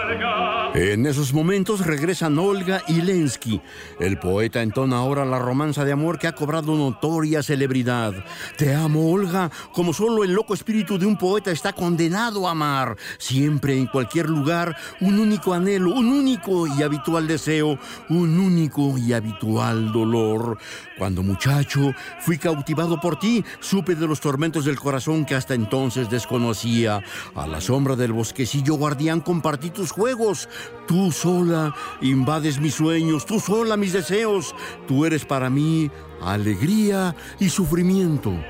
En esos momentos regresan Olga y Lenski. El poeta entona ahora la romanza de amor que ha cobrado notoria celebridad. Te amo, Olga, como solo el loco espíritu de un poeta está condenado a amar. Siempre, en cualquier lugar, un único anhelo, un único y habitual deseo, un único y habitual dolor. Cuando muchacho, fui cautivado por ti, supe de los tormentos del corazón que hasta entonces desconocía. A la sombra del bosquecillo guardián compartí tus juegos. Tú sola invades mis sueños, tú sola mis deseos. Tú eres para mí alegría y sufrimiento.